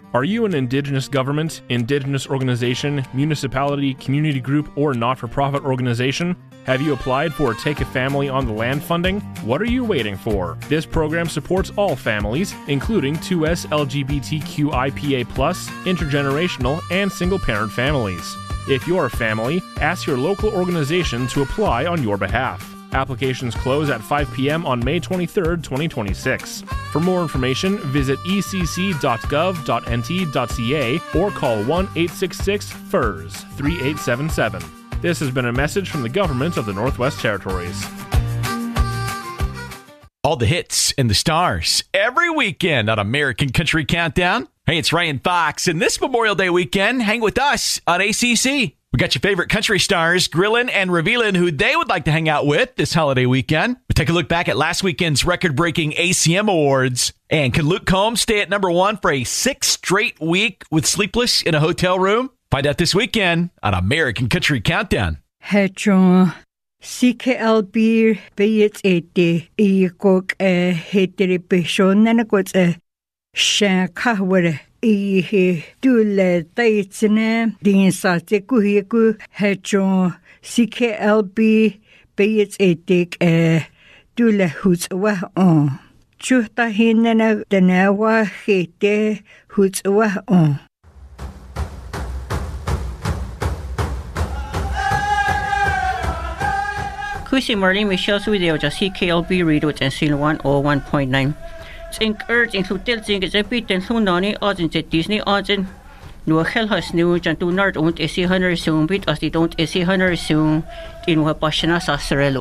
Are you an Indigenous government, Indigenous organization, municipality, community group, or not-for-profit organization? Have you applied for Take a Family on the Land funding? What are you waiting for? This program supports all families, including 2S LGBTQIPA+, intergenerational, and single-parent families. If you're a family, ask your local organization to apply on your behalf. Applications close at 5 p.m. on May 23, 2026. For more information, visit ecc.gov.nt.ca or call 1-866-FURS-3877. This has been a message from the Government of the Northwest Territories. All the hits and the stars every weekend on American Country Countdown. Hey, it's Ryan Fox, and this Memorial Day weekend, hang with us on ACC. We got your favorite country stars grilling and revealing who they would like to hang out with this holiday weekend. We take a look back at last weekend's record-breaking ACM Awards. And can Luke Combs stay at number one for a 6th straight week with Sleepless in a Hotel Room? Find out this weekend on American Country Countdown. Hedron CKLB Bayet 80 Ikok Heteribishon Nanagot Shankaware. Ihe dule taitsne din sate kuhiku hedron CKLB Bayet 80 dule hutswa on. Chuta hinana danawa hete hutswa on. Kusi Marlene Michelle's video just CKLB radio at NC 101.9. Think urge in hotel thing is a bit and so nani odds in Disney odds in no hell has new and do not own AC Hunter soon bit as they don't AC Hunter soon in what Pashana Sassarello.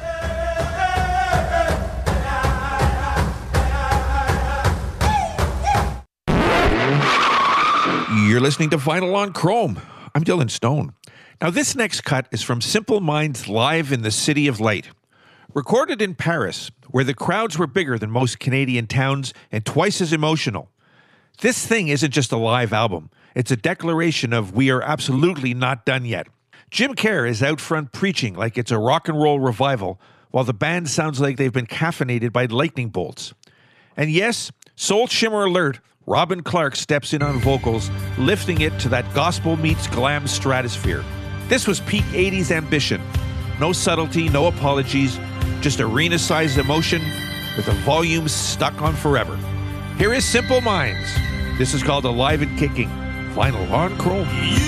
You're listening to Vinyl on Chrome. I'm Dylan Stone. Now, this next cut is from Simple Minds live in the City of Light. Recorded in Paris, where the crowds were bigger than most Canadian towns and twice as emotional. This thing isn't just a live album. It's a declaration of we are absolutely not done yet. Jim Kerr is out front preaching like it's a rock and roll revival, while the band sounds like they've been caffeinated by lightning bolts. And yes, Soul Shimmer alert, Robin Clark steps in on vocals, lifting it to that gospel meets glam stratosphere. This was peak 80s ambition. No subtlety, no apologies, just arena-sized emotion with the volume stuck on forever. Here is Simple Minds. This is called Alive and Kicking. Vinyl on Chrome.